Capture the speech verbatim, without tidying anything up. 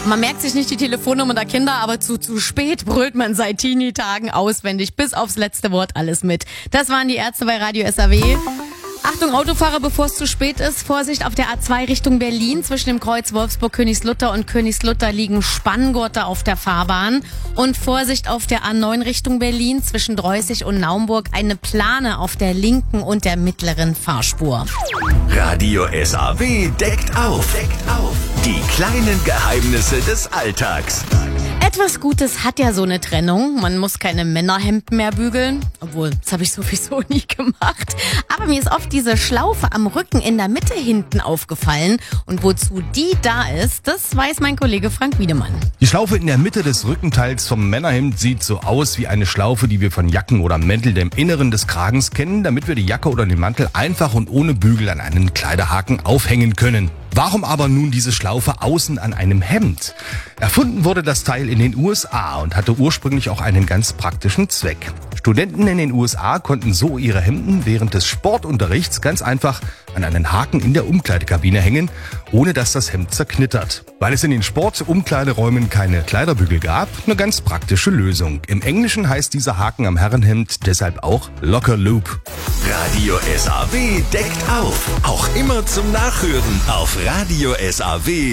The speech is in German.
Man merkt sich nicht die Telefonnummer der Kinder, aber zu zu spät brüllt man seit Teenie-Tagen auswendig. Bis aufs letzte Wort alles mit. Das waren die Ärzte bei Radio S A W. Achtung Autofahrer, bevor es zu spät ist. Vorsicht auf der A zwei Richtung Berlin. Zwischen dem Kreuz Wolfsburg-Königslutter und Königslutter liegen Spanngurte auf der Fahrbahn. Und Vorsicht auf der A neun Richtung Berlin. Zwischen Dreußig und Naumburg eine Plane auf der linken und der mittleren Fahrspur. Radio S A W deckt auf. Deckt auf. Die kleinen Geheimnisse des Alltags. Etwas Gutes hat ja so eine Trennung. Man muss keine Männerhemden mehr bügeln. Obwohl, das habe ich sowieso nie gemacht. Aber mir ist oft diese Schlaufe am Rücken in der Mitte hinten aufgefallen. Und wozu die da ist, das weiß mein Kollege Frank Wiedemann. Die Schlaufe in der Mitte des Rückenteils vom Männerhemd sieht so aus wie eine Schlaufe, die wir von Jacken oder Mänteln im Inneren des Kragens kennen, damit wir die Jacke oder den Mantel einfach und ohne Bügel an einen Kleiderhaken aufhängen können. Warum aber nun diese Schlaufe außen an einem Hemd? Erfunden wurde das Teil in den U S A und hatte ursprünglich auch einen ganz praktischen Zweck. Studenten in den U S A konnten so ihre Hemden während des Sportunterrichts ganz einfach an einen Haken in der Umkleidekabine hängen, ohne dass das Hemd zerknittert. Weil es in den Sport-Umkleideräumen keine Kleiderbügel gab, eine ganz praktische Lösung. Im Englischen heißt dieser Haken am Herrenhemd deshalb auch Locker Loop. Radio S A W deckt auf. Auch immer zum Nachhören auf Radio S A W.